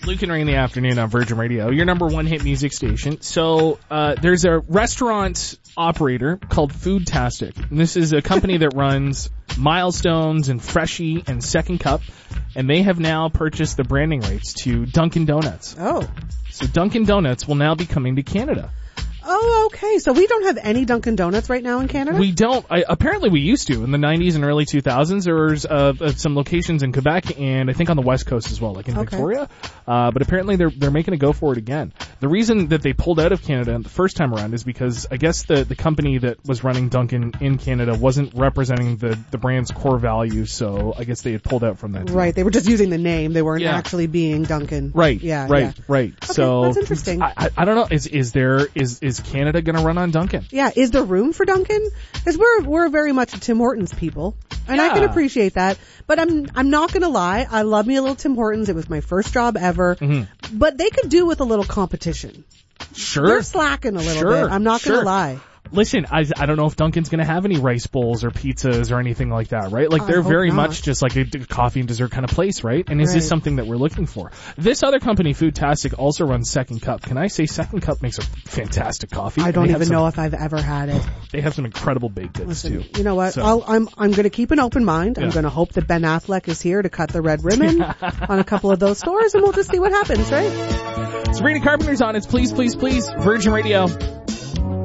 Luke and Ray in the afternoon on Virgin Radio, your number one hit music station. So, there's a restaurant operator called Foodtastic. And this is a company that runs Milestones and Freshie and Second Cup. And they have now purchased the branding rights to Dunkin' Donuts. Oh. So Dunkin' Donuts will now be coming to Canada. Oh, okay. So we don't have any Dunkin' Donuts right now in Canada? We don't. Apparently we used to in the 90s and early 2000s. There was some locations in Quebec and I think on the West Coast as well, like in Victoria. But apparently they're making a go for it again. The reason that they pulled out of Canada the first time around is because I guess the company that was running Dunkin' in Canada wasn't representing the brand's core values, so I guess they had pulled out from that deal. Right. They were just using the name. They weren't actually being Dunkin'. Right. Yeah. Right. Yeah. Right. Okay, So that's interesting. I don't know. Is Canada going to run on Dunkin'? Yeah, is there room for Dunkin'? Because we're very much a Tim Hortons people, and I can appreciate that. But I'm not gonna lie, I love me a little Tim Hortons. It was my first job ever, but they could do with a little competition. Sure, they're slacking a little bit. I'm not gonna lie. Listen, I don't know if Dunkin's going to have any rice bowls or pizzas or anything like that, right? Like they're very much just like a coffee and dessert kind of place, right? And is this something that we're looking for? This other company, Foodtastic, also runs Second Cup. Can I say Second Cup makes a fantastic coffee? I don't even know if I've ever had it. They have some incredible baked goods too. You know what? So, I'm going to keep an open mind. I'm going to hope that Ben Affleck is here to cut the red ribbon on a couple of those stores, and we'll just see what happens, right? Sabrina Carpenter's on. It's Please, Please, Please, Virgin Radio.